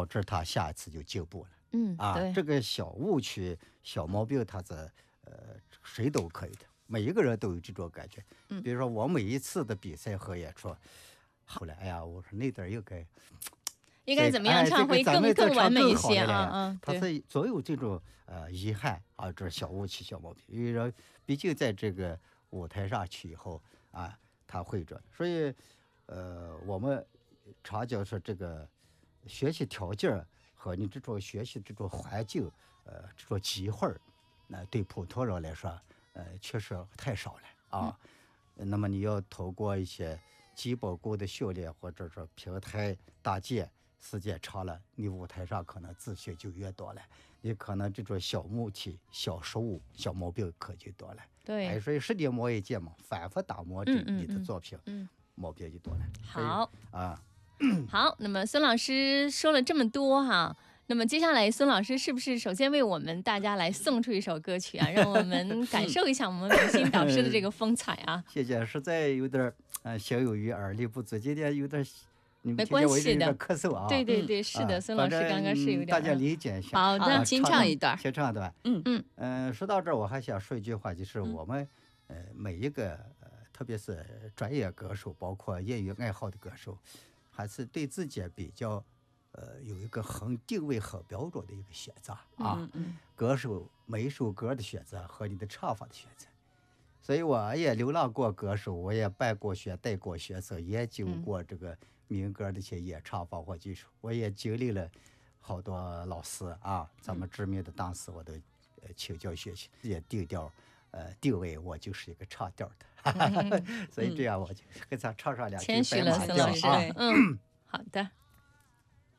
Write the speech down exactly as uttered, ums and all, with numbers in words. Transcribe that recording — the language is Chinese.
导致他下一次就进步了。 嗯啊， 对这个小误区、小毛病，它是呃谁都可以的，每一个人都有这种感觉。 嗯比如说我每一次的比赛和演出，后来哎呀，我说那点儿又该应该怎么样哎唱会更、 这个咱们再更完美一唱更好的些啊了啊！ 他对， 是总有这种呃遗憾啊，这小误区、小毛病。因为说，毕竟在这个舞台上去以后啊，他会这，所以呃，我们常讲说这个学习条件和你这种学习这种环境，呃，这种机会儿，那、对普通人来说，呃，确实太少了啊。嗯、那么你要透过一些基本功的训练，或者说平台搭建，时间长了，你舞台上可能自信就越多了，你可能这种小问题、小失误、小毛病可就多了。 对哎，所以十年磨一剑嘛，反复打磨这嗯嗯你的嗯作品， 嗯， 毛病就多了。所以好啊， 好，那么孙老师说了这么多哈。那么接下来，孙老师是不是首先为我们大家来送出一首歌曲啊，让我们感受一下我们明星导师的这个风采啊？ 谢谢，实在有点儿呃心有余而力不足，今天有点儿你们没听见我关系的有点咳嗽啊。 对对对，是的， 啊孙老师反正刚刚是有点大家儿理解一下。 好的啊请唱一段先唱一段。 嗯嗯嗯、说到这儿，我还想说一句话，就是嗯我们、呃每一个呃，特别是专业歌手，包括业余爱好的歌手，还是对自己比较呃有一个很定位很标准的一个选择啊。 嗯嗯歌手每一首歌的选择和你的唱法的选择。所以我也流浪过歌手，我也办过学、带过学生，研究过这个民歌的一些演唱方法技术，我也经历了好多老师啊，咱们知名的大师我都呃请教学习，也定调呃定位我就是一个唱调的，所以这样我就跟他唱上两句谦虚了， 白马孙老师。 调啊。 嗯，好的。